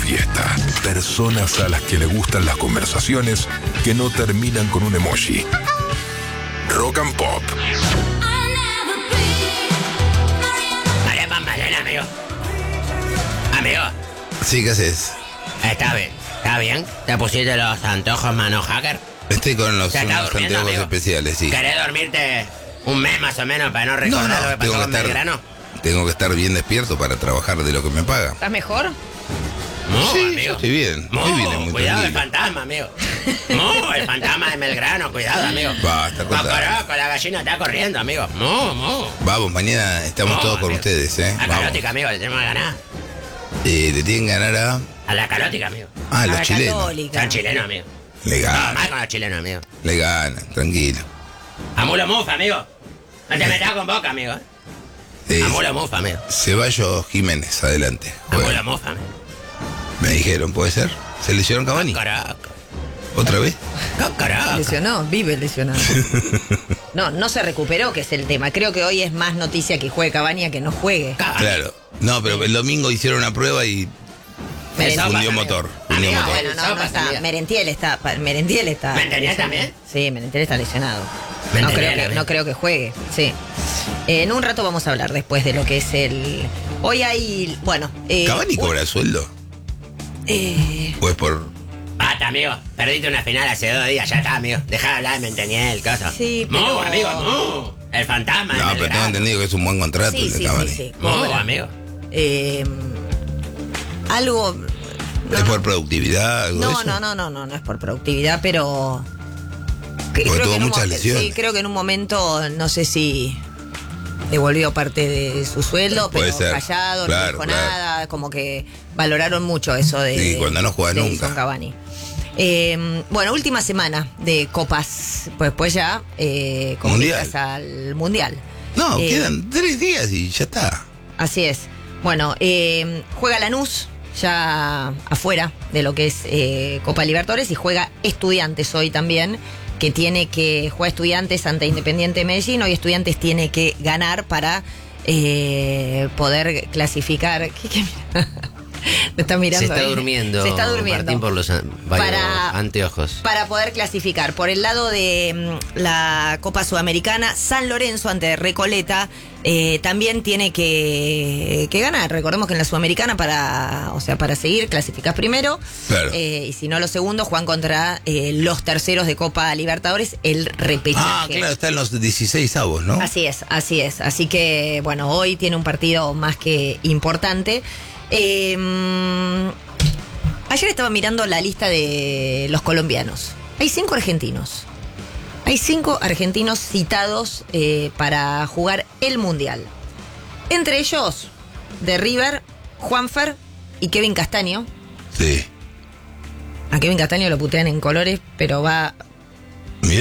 fiesta. Personas a las que le gustan las conversaciones que no terminan con un emoji. Rock and Pop. María Pambalena, amigo. Amigo. Sí, ¿qué haces? Está bien. ¿Está bien? ¿Te pusiste los antojos mano hacker? Estoy con los ¿Te estás unos durmiendo, anteojos amigo? especiales, sí. ¿Querés dormirte un mes más o menos para no recordar lo que pasó con Belgrano? Tengo que estar bien despierto para trabajar de lo que me pagan. ¿Estás mejor? No, Sí, amigo. yo estoy bien. No, Hoy vine muy cuidado el tranquilo. fantasma, amigo. No, el fantasma de Belgrano, cuidado, amigo. Basta, contá. Cocoroco, la gallina está corriendo, amigo. No. Vamos, mañana estamos No, todos con amigo. ustedes, A Vamos. Calótica, amigo, le tenemos que ganar. Le tienen que ganar A la Calótica, amigo. a A los la chilenos. Católica. Son chilenos, amigo. Le No, ganan, más con los chilenos, amigo. le ganan, tranquilo. A Mulo Mufa, amigo. No te metas con Boca, amigo. A Mulo Mufa, amigo. Ceballos Jiménez, adelante. A Mulo Bueno, Mufa, amigo. me dijeron, ¿puede ser? ¿Se lesionó Cavani? Cocoroco. ¿Otra vez? Cocoroco. Lesionó, vive lesionado. No se recuperó, que es el tema. Creo que hoy es más noticia que juegue Cavani a que no juegue. Claro. No, pero el domingo hicieron una prueba y Merentiel. fundió amigo. motor. Amigo, Fundió motor. Bueno, no Sopas, está. amigo. Merentiel está. ¿Me entendés también? Sí, Merentiel está lesionado. Me No entendía, creo, que, amigo. no creo que juegue. Sí. En un rato vamos a hablar después de lo que es el. Hoy hay. Bueno. ¿Cavani cobra sueldo? ¿O es por...? Basta, amigo. Perdiste una final hace 2 días, ya está, amigo. Dejá de hablar de Menteniel, cosa. Sí, Mu, pero- amigo, mu. El fantasma de No, pero tengo Belgrano. entendido que es un buen contrato Sí, el de sí, Cavani. sí. Mu, Cobra. amigo. Algo. ¿Es por productividad? Algo de No, eso? no es por productividad, pero. Porque tuvo en un muchas lesiones. Sí, creo que en un momento, no sé si devolvió parte de su sueldo, Puede pero ser. callado, Claro, no dijo claro. nada, como que valoraron mucho eso de. Sí, cuando no juega de nunca. Edison Cavani. Bueno, última semana de copas, pues ya con Mundial. vistas al Mundial. No, Eh, quedan 3 días y ya está. Así es. Bueno, juega Lanús ya afuera de lo que es Copa Libertadores y juega Estudiantes hoy también, que tiene que juega Estudiantes ante Independiente de Medellín. Hoy Estudiantes tiene que ganar para poder clasificar. ¿Qué? Me está mirando. Se está ahí. durmiendo. Se está durmiendo. Martín por los anteojos. Para poder clasificar. Por el lado de la Copa Sudamericana, San Lorenzo ante Recoleta también tiene que ganar. Recordemos que en la Sudamericana para seguir clasificás primero. Claro. Y si no, los segundos juegan contra los terceros de Copa Libertadores, el repechaje. Claro, está en los 16avos, ¿no? Así es. Así que, bueno, hoy tiene un partido más que importante. Ayer estaba mirando la lista de los colombianos. Hay 5 argentinos. Hay 5 argentinos citados para jugar el Mundial. Entre ellos, de River, Juanfer y Kevin Castaño. Sí. A Kevin Castaño lo putean en colores, pero va